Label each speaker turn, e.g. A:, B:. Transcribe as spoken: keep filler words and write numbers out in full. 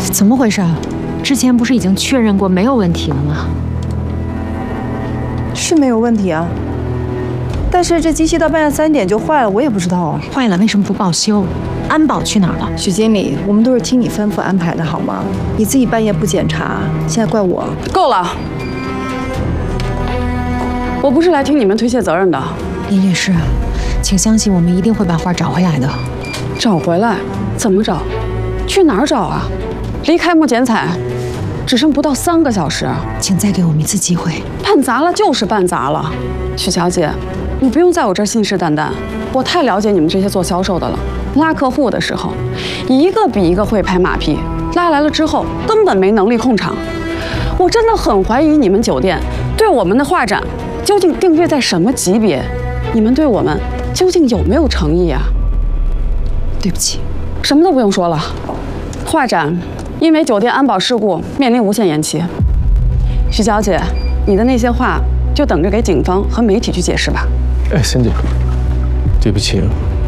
A: 怎么回事？之前不是已经确认过没有问题了吗？
B: 是没有问题啊，但是这机器到半夜三点就坏了，我也不知道啊。
A: 坏了为什么不报修？安保去哪儿了？
B: 许经理，我们都是听你吩咐安排的好吗？你自己半夜不检查，现在怪我。
C: 够了！我不是来听你们推卸责任的。
A: 林律师，请相信我们一定会把画找回来的。
C: 找回来？怎么找？去哪儿找啊？离开幕剪彩只剩不到三个小时，
A: 请再给我们一次机会。
C: 办砸了就是办砸了，许小姐，你不用在我这儿信誓旦旦，我太了解你们这些做销售的了。拉客户的时候，一个比一个会拍马屁，拉来了之后根本没能力控场。我真的很怀疑你们酒店对我们的画展究竟定位在什么级别，你们对我们究竟有没有诚意啊？
A: 对不起，
C: 什么都不用说了，画展因为酒店安保事故面临无限延期。徐小姐，你的那些话就等着给警方和媒体去解释吧。
D: 哎，Cindy，对不起，